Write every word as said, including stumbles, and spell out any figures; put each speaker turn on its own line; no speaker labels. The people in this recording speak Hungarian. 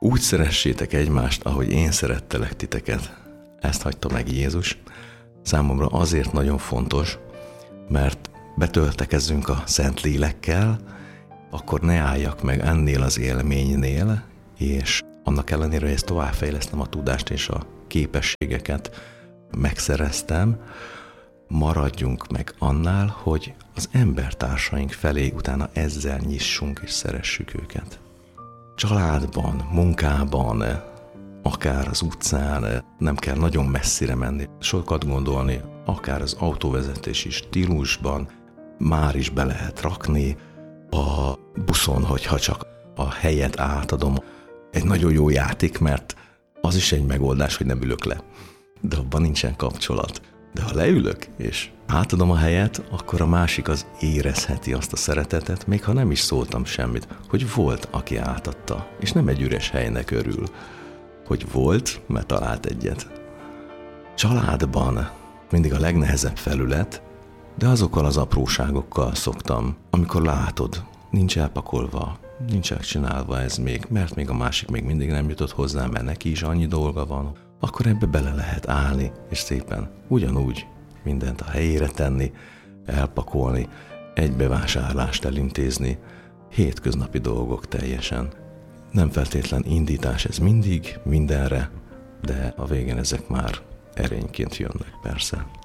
úgy szeressétek egymást, ahogy én szerettelek titeket. Ezt hagyta meg Jézus. Számomra azért nagyon fontos, mert betöltekezzünk a Szent Lélekkel, akkor ne álljak meg ennél az élménynél, és annak ellenére, hogy ezt továbbfejlesztem a tudást és a képességeket megszereztem, maradjunk meg annál, hogy az embertársaink felé utána ezzel nyissunk és szeressük őket. Családban, munkában, akár az utcán, nem kell nagyon messzire menni, sokat gondolni, akár az autóvezetési stílusban már is be lehet rakni, a buszon, hogyha csak a helyet átadom. Egy nagyon jó játék, mert az is egy megoldás, hogy nem ülök le. De abban nincsen kapcsolat. De ha leülök, és átadom a helyet, akkor a másik az érezheti azt a szeretetet, még ha nem is szóltam semmit, hogy volt, aki átadta, és nem egy üres helynek örül, hogy volt, mert talált egyet. Családban mindig a legnehezebb felület, de azokkal az apróságokkal szoktam, amikor látod, nincs elpakolva, nincs elcsinálva ez még, mert még a másik még mindig nem jutott hozzá, mert neki is annyi dolga van, akkor ebbe bele lehet állni, és szépen ugyanúgy mindent a helyére tenni, elpakolni, egy bevásárlást elintézni, hétköznapi dolgok teljesen. Nem feltétlen indítás ez mindig, mindenre, de a végén ezek már erényként jönnek persze.